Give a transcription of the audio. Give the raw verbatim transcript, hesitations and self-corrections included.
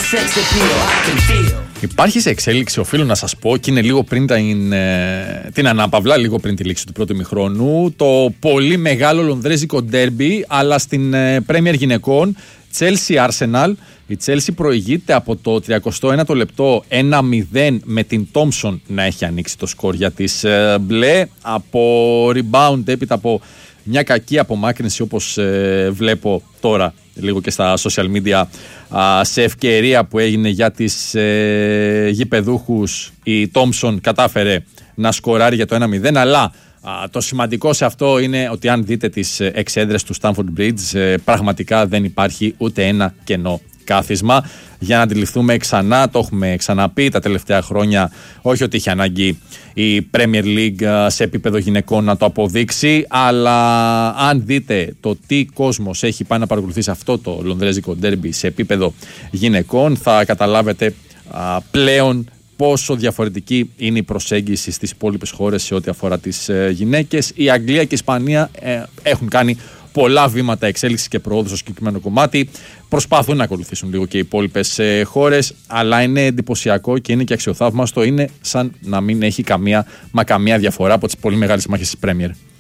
Υπάρχει σε εξέλιξη, οφείλω να σας πω, και είναι λίγο πριν την, την ανάπαυλα, λίγο πριν τη λήξη του πρώτου ημιχρόνου, το πολύ μεγάλο λονδρέζικο ντέρμπι, αλλά στην Πρέμιερ γυναικών, Chelsea Arsenal. Η Chelsea προηγείται από το τριακοστό ένατο λεπτό ένα μηδέν με την Thompson να έχει ανοίξει το σκορ για τις μπλε. Από rebound, έπειτα από μια κακή απομάκρυνση, όπως ε, βλέπω τώρα λίγο και στα social media, α, σε ευκαιρία που έγινε για τις ε, γηπεδούχους, η Thompson κατάφερε να σκοράρει για το ένα μηδέn, αλλά α, το σημαντικό σε αυτό είναι ότι αν δείτε τις εξέδρες του Stamford Bridge, ε, πραγματικά δεν υπάρχει ούτε ένα κενό κάθισμα. Για να αντιληφθούμε ξανά, το έχουμε ξαναπεί τα τελευταία χρόνια, όχι ότι είχε ανάγκη η Premier League σε επίπεδο γυναικών να το αποδείξει, αλλά αν δείτε το τι κόσμος έχει πάει να παρακολουθήσει αυτό το λονδρέζικο ντέρμπι σε επίπεδο γυναικών, θα καταλάβετε α, πλέον πόσο διαφορετική είναι η προσέγγιση στις υπόλοιπες χώρες σε ό,τι αφορά τις ε, γυναίκες. Η Αγγλία και η Ισπανία ε, έχουν κάνει πολλά βήματα εξέλιξης και προόδου στο συγκεκριμένο κομμάτι. Προσπαθούν να ακολουθήσουν λίγο και οι υπόλοιπες ε, χώρες, αλλά είναι εντυπωσιακό και είναι και αξιοθαύμαστο. Είναι σαν να μην έχει καμία, μα καμία διαφορά από τις πολύ μεγάλες μάχες της Premier.